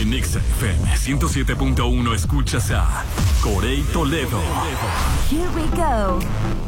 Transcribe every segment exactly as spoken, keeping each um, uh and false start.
En Exa F M ciento siete punto uno escuchas a Corey Toledo. Here we go.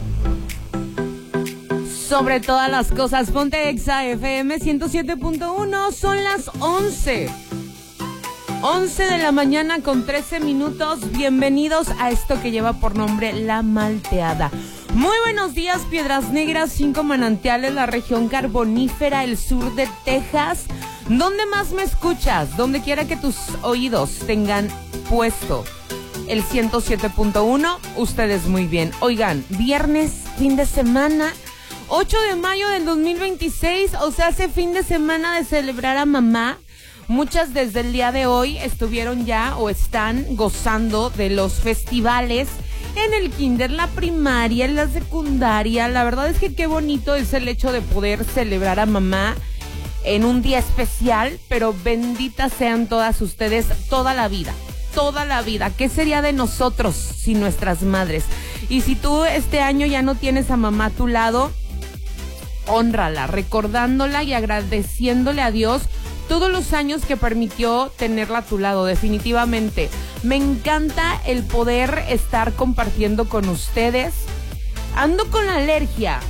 Sobre todas las cosas, ponte Exa F M ciento siete punto uno. Son las once. once de la mañana con trece minutos. Bienvenidos a esto que lleva por nombre La Malteada. Muy buenos días, Piedras Negras, Cinco Manantiales, la región carbonífera, el sur de Texas. ¿Dónde más me escuchas? Donde quiera que tus oídos tengan puesto el ciento siete punto uno, ustedes muy bien. Oigan, viernes, fin de semana, ocho de mayo del dos mil veintiséis, o sea, hace fin de semana de celebrar a mamá. Muchas desde el día de hoy estuvieron ya o están gozando de los festivales en el kinder, la primaria, en la secundaria. La verdad es que qué bonito es el hecho de poder celebrar a mamá en un día especial, pero benditas sean todas ustedes toda la vida, toda la vida. ¿Qué sería de nosotros sin nuestras madres? Y si tú este año ya no tienes a mamá a tu lado, hónrala, recordándola y agradeciéndole a Dios todos los años que permitió tenerla a tu lado, definitivamente. Me encanta el poder estar compartiendo con ustedes. Ando con alergia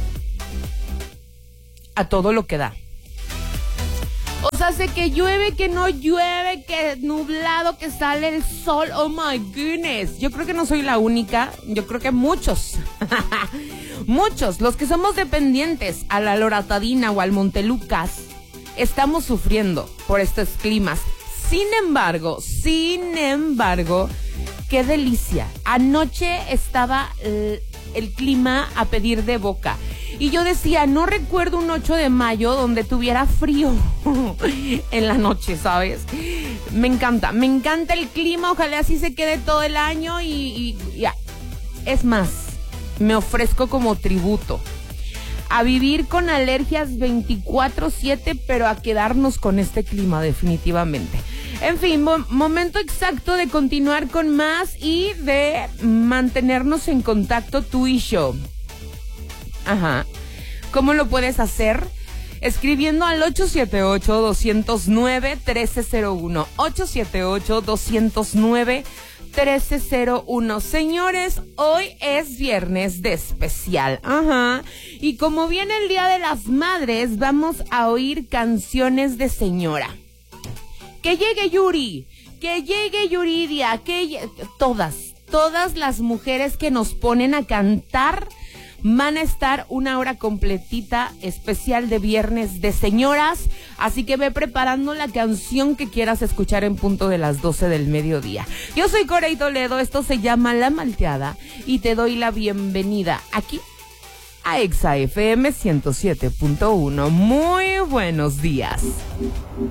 a todo lo que da. O sea, sé que llueve, que no llueve, que nublado, que sale el sol. Oh my goodness. Yo creo que no soy la única. Yo creo que muchos. Muchos, los que somos dependientes a la loratadina o al Montelucas, estamos sufriendo por estos climas. Sin embargo, sin embargo, qué delicia. Anoche estaba el, el clima a pedir de boca. Y yo decía, no recuerdo un ocho de mayo donde tuviera frío en la noche, ¿sabes? Me encanta, me encanta el clima. Ojalá así se quede todo el año y, y ya. Es más, me ofrezco como tributo a vivir con alergias veinticuatro siete, pero a quedarnos con este clima definitivamente. En fin, mo- momento exacto de continuar con más y de mantenernos en contacto tú y yo. Ajá. ¿Cómo lo puedes hacer? Escribiendo al ocho siete ocho, dos cero nueve, uno tres cero uno. ocho siete ocho, dos cero nueve, uno tres cero uno. Señores, hoy es viernes de especial. Ajá. Y como viene el Día de las Madres, vamos a oír canciones de señora. Que llegue Yuri, que llegue Yuridia, que lle- todas, todas las mujeres que nos ponen a cantar van a estar una hora completita especial de viernes de señoras, así que ve preparando la canción que quieras escuchar en punto de las doce del mediodía. Yo soy Corey Toledo, esto se llama La Malteada y te doy la bienvenida aquí a Exa F M ciento siete punto uno. Muy buenos días.